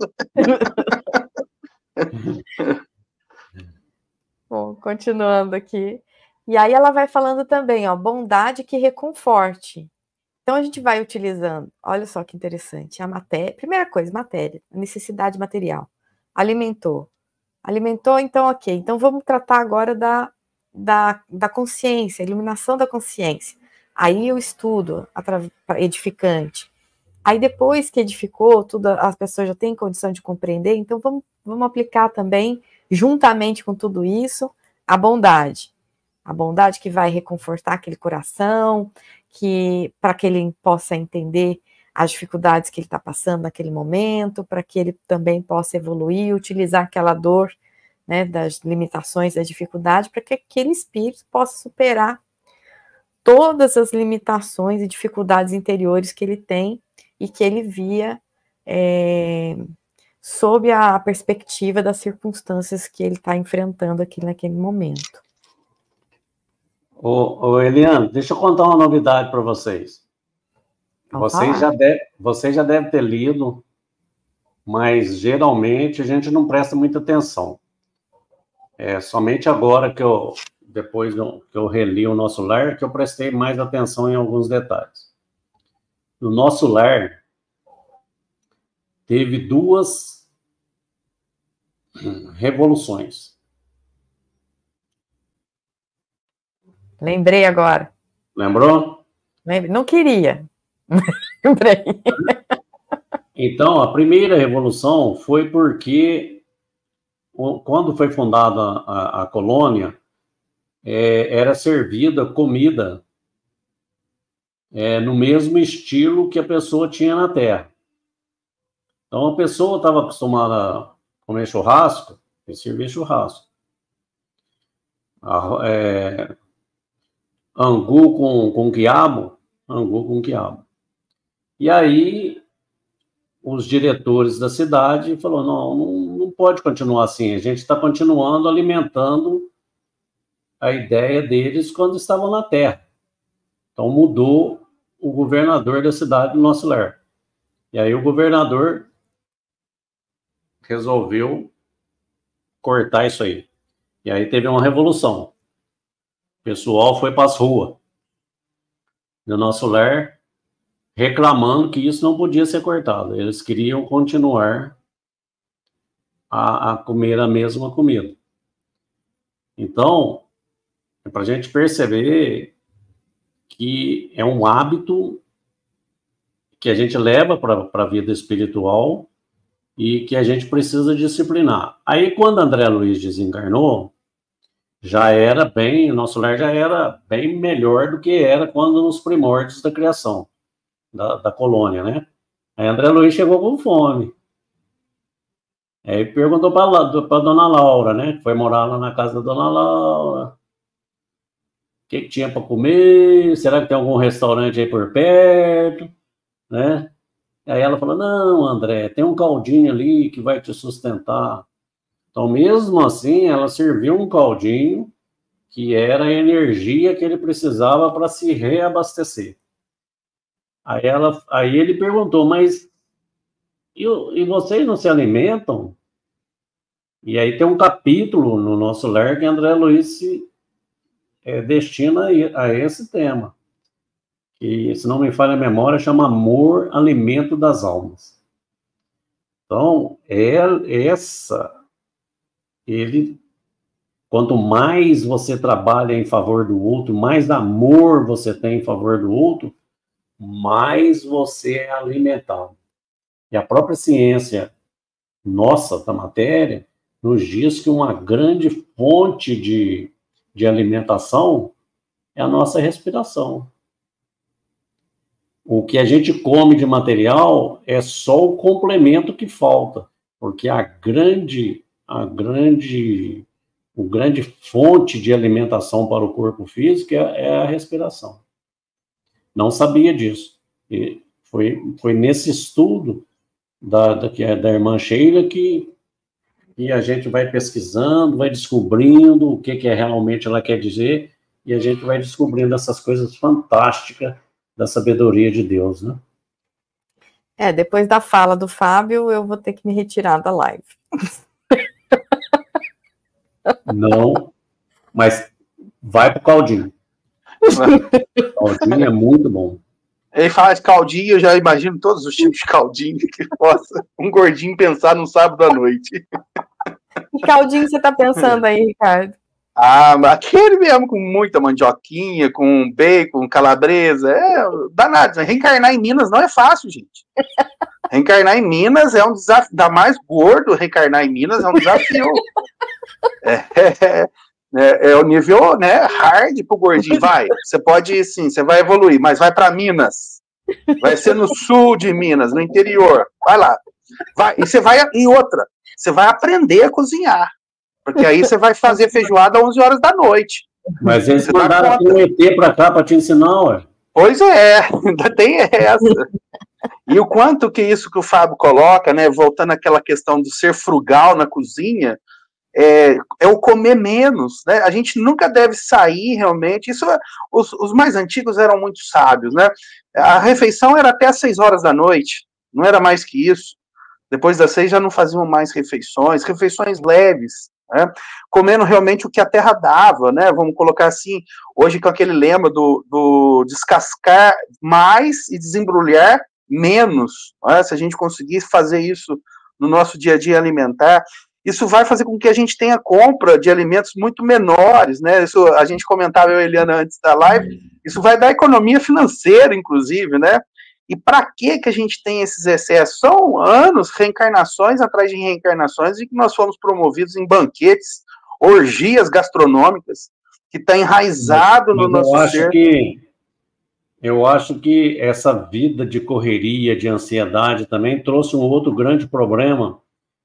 [SPEAKER 2] Bom, continuando aqui. E aí ela vai falando também, ó, bondade que reconforte. Então a gente vai utilizando, olha só que interessante, a matéria, primeira coisa, matéria, a necessidade material. Alimentou. Alimentou, então ok. Então vamos tratar agora da, da, da consciência, iluminação da consciência. Aí o estudo edificante. Aí depois que edificou, tudo, as pessoas já têm condição de compreender, então vamos, vamos aplicar também, juntamente com tudo isso, a bondade. A bondade que vai reconfortar aquele coração, que para que ele possa entender as dificuldades que ele está passando naquele momento, para que ele também possa evoluir, utilizar aquela dor, né, das limitações, das dificuldades, para que aquele espírito possa superar todas as limitações e dificuldades interiores que ele tem e que ele via é, sob a perspectiva das circunstâncias que ele está enfrentando aqui naquele momento.
[SPEAKER 3] Ô, ô Eliane, deixa eu contar uma novidade para vocês. Vocês já, deve, vocês já devem ter lido, mas geralmente a gente não presta muita atenção. É somente agora que eu, depois que eu reli o Nosso Lar, que eu prestei mais atenção em alguns detalhes. No Nosso Lar, teve duas revoluções.
[SPEAKER 2] Lembrei agora.
[SPEAKER 3] Lembrou?
[SPEAKER 2] Lembrei. Não queria. Lembrei.
[SPEAKER 3] Então, a primeira revolução foi porque, quando foi fundada a, a colônia, é, era servida comida é, no mesmo estilo que a pessoa tinha na Terra. Então, a pessoa estava acostumada a comer churrasco, e servir churrasco. A, é, angu com, com quiabo, angu com quiabo. E aí, os diretores da cidade falaram, não, não, não pode continuar assim, a gente está continuando alimentando a ideia deles quando estavam na Terra. Então, mudou o governador da cidade do Nosso Lar. E aí, o governador resolveu cortar isso aí. E aí, teve uma revolução. O pessoal foi para as ruas do Nosso Lar reclamando que isso não podia ser cortado. Eles queriam continuar a, a comer a mesma comida. Então, é para a gente perceber que é um hábito que a gente leva para a vida espiritual e que a gente precisa disciplinar. Aí, quando André Luiz desencarnou, já era bem, o Nosso Lar já era bem melhor do que era quando nos primórdios da criação da, da colônia, né? Aí André Luiz chegou com fome. Aí perguntou para a dona Laura, né? Foi morar lá na casa da dona Laura. O que, que tinha para comer? Será que tem algum restaurante aí por perto? Né? Aí ela falou, não, André, tem um caldinho ali que vai te sustentar. Então, mesmo assim, ela serviu um caldinho que era a energia que ele precisava para se reabastecer. Aí, ela, aí ele perguntou, mas e, e vocês não se alimentam? E aí tem um capítulo no nosso lar que André Luiz se é, destina a esse tema, que, se não me falha a memória, chama Amor, Alimento das Almas. Então, é, essa, ele, quanto mais você trabalha em favor do outro, mais amor você tem em favor do outro, mais você é alimentado. E a própria ciência nossa da matéria nos diz que uma grande fonte de, de alimentação é a nossa respiração. O que a gente come de material é só o complemento que falta, porque a grande, a grande, o grande fonte de alimentação para o corpo físico é, é a respiração. Não sabia disso. E foi, foi nesse estudo da, da, da irmã Sheila que, que a gente vai pesquisando, vai descobrindo o que, que é realmente ela quer dizer, e a gente vai descobrindo essas coisas fantásticas da sabedoria de Deus, né?
[SPEAKER 2] É, depois da fala do Fábio, eu vou ter que me retirar da live.
[SPEAKER 3] Não, mas vai pro caldinho. Caldinho é muito bom.
[SPEAKER 4] Ele fala de caldinho, eu já imagino todos os tipos de caldinho que possa um gordinho pensar num sábado à noite.
[SPEAKER 2] Que caldinho você tá pensando aí, Ricardo?
[SPEAKER 4] Ah, aquele mesmo com muita mandioquinha, com bacon, calabresa, é danado. Reencarnar em Minas não é fácil, gente. Reencarnar em Minas é um desafio, ainda mais gordo, reencarnar em Minas é um desafio. É, é, é, é o nível, né, hard pro gordinho. Vai, você pode, sim, você vai evoluir, mas vai para Minas. Vai ser no sul de Minas, no interior. Vai lá. Vai, e você vai, e outra, você vai aprender a cozinhar. Porque aí você vai fazer feijoada às onze horas da noite.
[SPEAKER 3] Mas eles mandaram aqui um E T para cá para te ensinar, ué.
[SPEAKER 4] Pois é, ainda tem essa. E o quanto que isso que o Fábio coloca, né, voltando àquela questão do ser frugal na cozinha, é, é o comer menos, né? A gente nunca deve sair realmente. Isso, os, os mais antigos eram muito sábios, né? A refeição era até às seis horas da noite, não era mais que isso. Depois das seis já não faziam mais refeições, refeições leves. Né? Comendo realmente o que a terra dava, né? Vamos colocar assim, hoje com aquele lema do, do descascar mais e desembrulhar menos, né? Se a gente conseguir fazer isso no nosso dia a dia alimentar, isso vai fazer com que a gente tenha compra de alimentos muito menores, né? Isso a gente comentava, eu e a Eliana, antes da live, isso vai dar economia financeira, inclusive, né? E para que que a gente tem esses excessos? São anos, reencarnações atrás de reencarnações, e que nós fomos promovidos em banquetes, orgias gastronômicas, que está enraizado no nosso
[SPEAKER 3] eu acho
[SPEAKER 4] ser.
[SPEAKER 3] Que, eu acho que essa vida de correria, de ansiedade também trouxe um outro grande problema,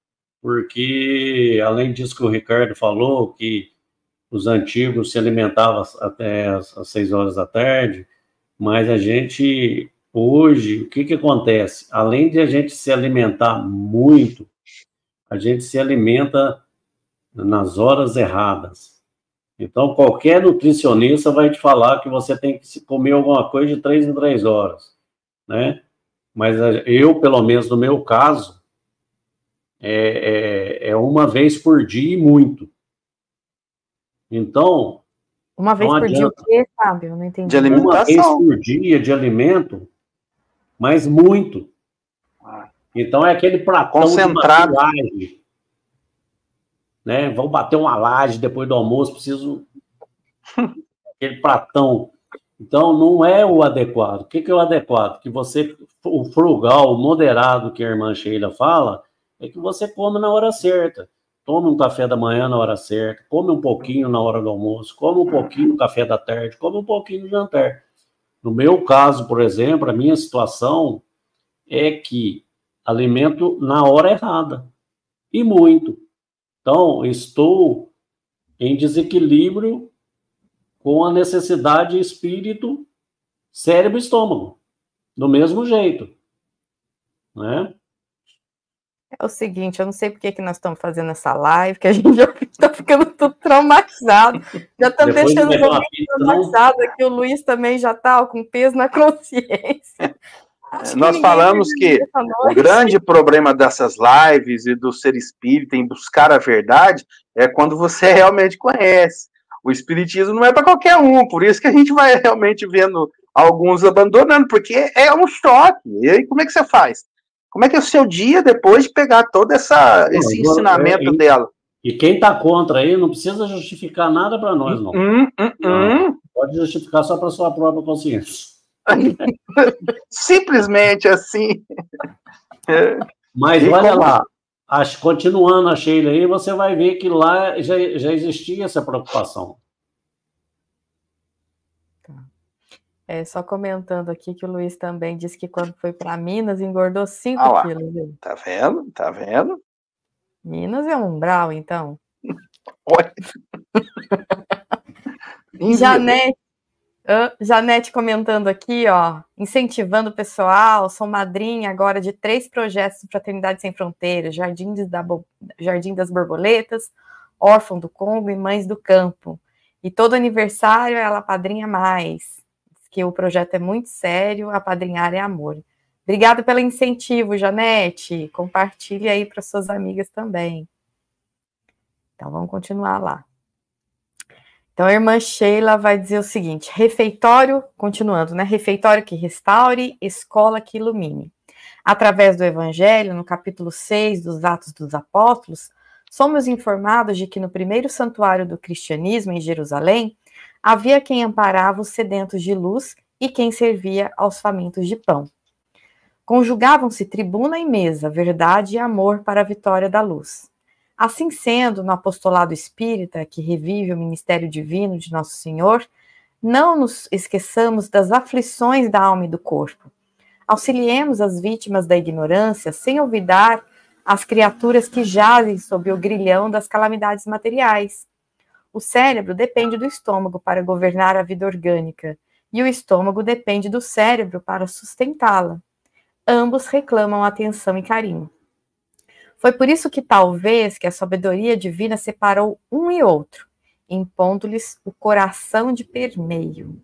[SPEAKER 3] porque, além disso que o Ricardo falou, que os antigos se alimentavam até as, as seis horas da tarde, mas a gente... Hoje, o que que acontece? Além de a gente se alimentar muito, a gente se alimenta nas horas erradas. Então, qualquer nutricionista vai te falar que você tem que comer alguma coisa de três em três horas, né? Mas eu, pelo menos no meu caso, é, é, é uma vez por dia e muito. Então...
[SPEAKER 2] Uma vez por dia o quê, Fábio? Não entendi.
[SPEAKER 4] De alimentação.
[SPEAKER 3] Uma vez por dia de alimento... mas muito. Então é aquele pratão
[SPEAKER 4] concentrado.
[SPEAKER 3] De laje, né? Vou bater uma laje depois do almoço, preciso aquele pratão. Então não é o adequado. O que que é o adequado? Que você, o frugal, o moderado que a irmã Sheila fala, é que você come na hora certa. Tome um café da manhã na hora certa, come um pouquinho na hora do almoço, come um pouquinho no café da tarde, come um pouquinho no jantar. No meu caso, por exemplo, a minha situação é que alimento na hora errada, e muito. Então, estou em desequilíbrio com a necessidade espírito, cérebro e estômago, do mesmo jeito, né?
[SPEAKER 2] É o seguinte, eu não sei por que, que nós estamos fazendo essa live, que a gente já está ficando tudo traumatizado. Já estamos deixando o João traumatizado aqui, o Luiz também já está com peso na consciência.
[SPEAKER 4] Acho Nós que falamos que o grande problema dessas lives e do ser espírita em buscar a verdade é quando você realmente conhece. O espiritismo não é para qualquer um, por isso que a gente vai realmente vendo alguns abandonando, porque é um choque. E aí, como é que você faz? Como é que é o seu dia depois de pegar todo essa, não, esse ensinamento é, é, dela?
[SPEAKER 3] E quem está contra aí não precisa justificar nada para nós, não.
[SPEAKER 4] Hum, hum,
[SPEAKER 3] não.
[SPEAKER 4] Hum.
[SPEAKER 3] Pode justificar só para sua própria consciência.
[SPEAKER 4] Simplesmente assim.
[SPEAKER 3] Mas e olha como... lá, acho, continuando a Sheila aí, você vai ver que lá já, já existia essa preocupação.
[SPEAKER 2] É, só comentando aqui que o Luiz também disse que quando foi para Minas engordou cinco ah, quilos. Viu?
[SPEAKER 4] Tá vendo? Tá vendo?
[SPEAKER 2] Minas é um umbral, então.
[SPEAKER 4] Olha.
[SPEAKER 2] Janete, uh, Janete comentando aqui, ó, incentivando o pessoal, sou madrinha agora de três projetos de Fraternidade Sem Fronteiras, Jardim, da Bo... Jardim das Borboletas, Órfão do Congo e Mães do Campo. E todo aniversário ela padrinha mais. Que o projeto é muito sério, apadrinhar é amor. Obrigada pelo incentivo, Janete. Compartilhe aí para suas amigas também. Então, vamos continuar lá. Então, a irmã Sheila vai dizer o seguinte, refeitório, continuando, né? Refeitório que restaure, escola que ilumine. Através do Evangelho, no capítulo seis dos Atos dos Apóstolos, somos informados de que no primeiro santuário do cristianismo, em Jerusalém, havia quem amparava os sedentos de luz e quem servia aos famintos de pão. Conjugavam-se tribuna e mesa, verdade e amor para a vitória da luz. Assim sendo, no apostolado espírita, que revive o ministério divino de Nosso Senhor, não nos esqueçamos das aflições da alma e do corpo. Auxiliemos as vítimas da ignorância, sem olvidar as criaturas que jazem sob o grilhão das calamidades materiais. O cérebro depende do estômago para governar a vida orgânica, e o estômago depende do cérebro para sustentá-la. Ambos reclamam atenção e carinho. Foi por isso que talvez que a sabedoria divina separou um e outro, impondo-lhes o coração de permeio.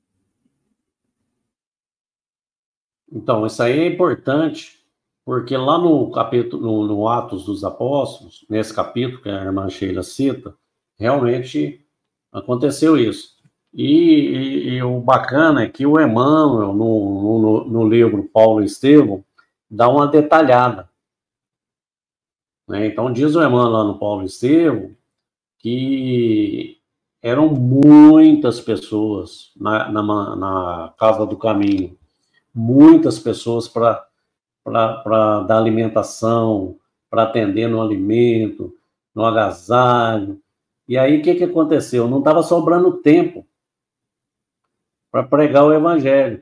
[SPEAKER 3] Então, isso aí é importante, porque lá no capítulo, no, no Atos dos Apóstolos, nesse capítulo que a irmã Sheila cita, realmente aconteceu isso. E, e, e o bacana é que o Emmanuel, no, no, no livro Paulo e Estevão, dá uma detalhada. Né? Então, diz o Emmanuel lá no Paulo e Estevão que eram muitas pessoas na, na, na Casa do Caminho, muitas pessoas para dar alimentação, para atender no alimento, no agasalho. E aí, o que, que aconteceu? Não estava sobrando tempo para pregar o evangelho.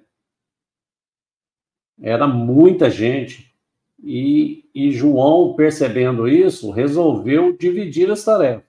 [SPEAKER 3] Era muita gente. E, e João, percebendo isso, resolveu dividir as tarefas.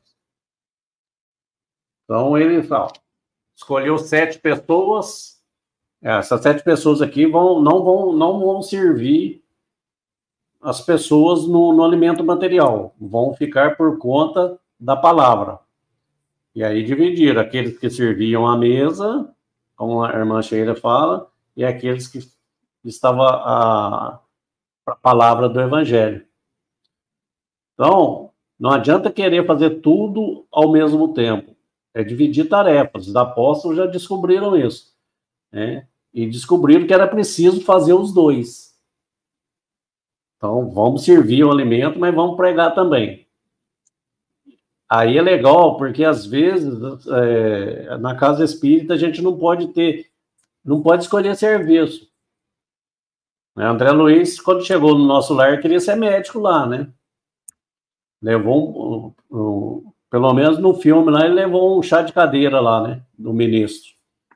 [SPEAKER 3] Então, ele ó, escolheu sete pessoas. Essas sete pessoas aqui vão, não, vão, não vão servir as pessoas no, no alimento material. Vão ficar por conta da palavra. E aí dividiram aqueles que serviam à mesa, como a irmã Sheila fala, e aqueles que estavam a, a palavra do evangelho. Então, não adianta querer fazer tudo ao mesmo tempo. É dividir tarefas. Os apóstolos já descobriram isso. Né? E descobriram que era preciso fazer os dois. Então, vamos servir o alimento, mas vamos pregar também. Aí é legal, porque às vezes, é, na casa espírita, a gente não pode ter, não pode escolher serviço. André Luiz, quando chegou no nosso lar, queria ser médico lá, né? Levou, um, um, pelo menos no filme lá, ele levou um chá de cadeira lá, né? Do ministro.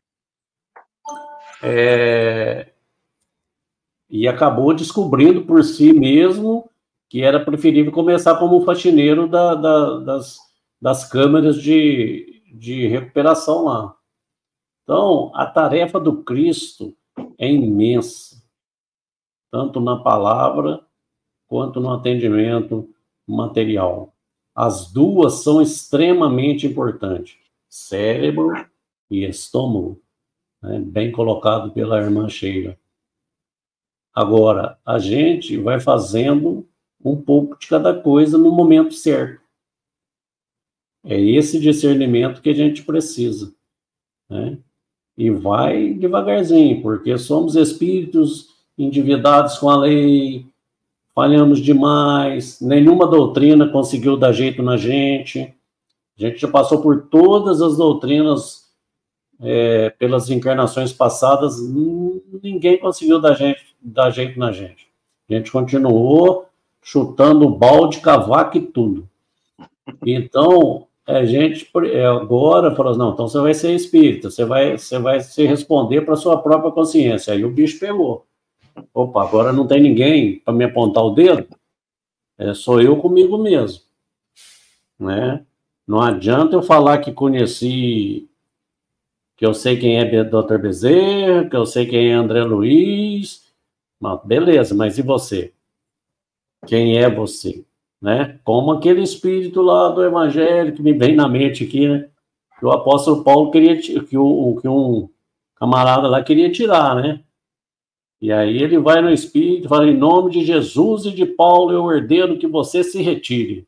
[SPEAKER 3] É, e acabou descobrindo por si mesmo que era preferível começar como faxineiro da, da, das, das câmeras de, de recuperação lá. Então, a tarefa do Cristo é imensa, tanto na palavra quanto no atendimento material. As duas são extremamente importantes, cérebro e estômago, né? Bem colocado pela irmã Sheila. Agora, a gente vai fazendo um pouco de cada coisa no momento certo. É esse discernimento que a gente precisa, né? E vai devagarzinho, porque somos espíritos endividados com a lei, falhamos demais, nenhuma doutrina conseguiu dar jeito na gente. A gente já passou por todas as doutrinas é, pelas encarnações passadas, ninguém conseguiu dar, gente, dar jeito na gente. A gente continuou chutando balde, cavaco e tudo. Então, a gente agora falou, não, então você vai ser espírita, você vai, você vai se responder para a sua própria consciência. Aí o bicho pegou. Opa, agora não tem ninguém para me apontar o dedo, é, sou eu comigo mesmo, né? Não adianta eu falar que conheci, que eu sei quem é doutor Bezerra, que eu sei quem é André Luiz, mas beleza, mas e você? Quem é você? Né? Como aquele espírito lá do Evangelho que me vem na mente aqui, né? Que o apóstolo Paulo queria, que, o, que um camarada lá queria tirar, né? E aí ele vai no espírito e fala, em nome de Jesus e de Paulo eu ordeno que você se retire.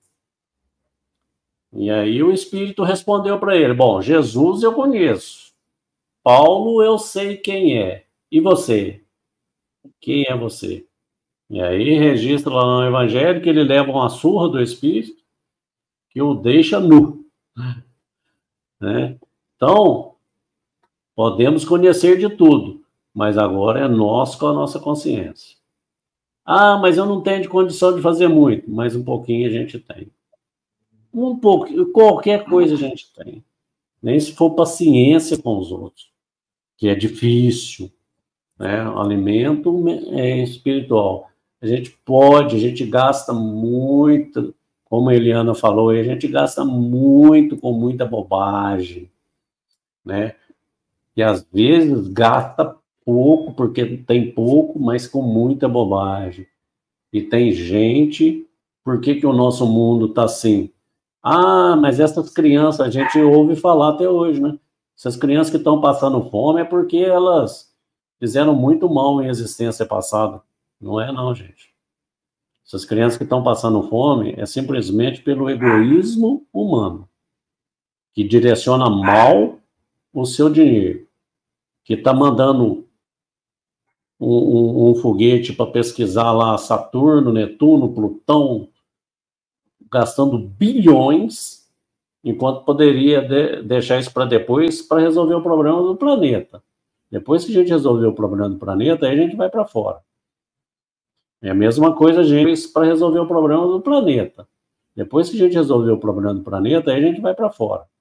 [SPEAKER 3] E aí o espírito respondeu para ele, bom, Jesus eu conheço, Paulo eu sei quem é, e você? Quem é você? E aí registra lá no Evangelho que ele leva uma surra do espírito que o deixa nu, né? Então, podemos conhecer de tudo, mas agora é nós com a nossa consciência. Ah, mas eu não tenho de condição de fazer muito, mas um pouquinho a gente tem. Um pouco, qualquer coisa a gente tem. Nem se for paciência com os outros, que é difícil, né? O alimento é espiritual. A gente pode, a gente gasta muito, como a Eliana falou, a gente gasta muito com muita bobagem, né? E às vezes gasta pouco, porque tem pouco, mas com muita bobagem. E tem gente, por que que o nosso mundo está assim? Ah, mas essas crianças, a gente ouve falar até hoje, né? Essas crianças que estão passando fome é porque elas fizeram muito mal em existência passada. Não é não, gente. Essas crianças que estão passando fome é simplesmente pelo egoísmo humano, que direciona mal o seu dinheiro, que está mandando um, um, um foguete para pesquisar lá Saturno, Netuno, Plutão, gastando bilhões, enquanto poderia de, deixar isso para depois, para resolver o problema do planeta. Depois que a gente resolver o problema do planeta, aí a gente vai para fora. É a mesma coisa a gente para resolver o problema do planeta. Depois que a gente resolver o problema do planeta, aí a gente vai para fora.